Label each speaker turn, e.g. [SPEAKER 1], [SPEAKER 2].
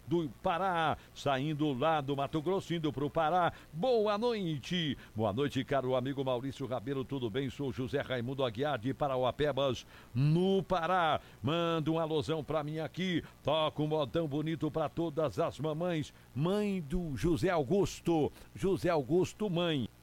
[SPEAKER 1] do Pará, saindo lá do Mato Grosso, indo pro Pará. Boa noite, caro amigo Maurício Rabelo, tudo bem? Sou José Raimundo Aguiar de Parauapebas, no Pará. Manda um alusão pra mim aqui, toca um modão bonito pra todas as mamães. Mãe do José Augusto, mãe.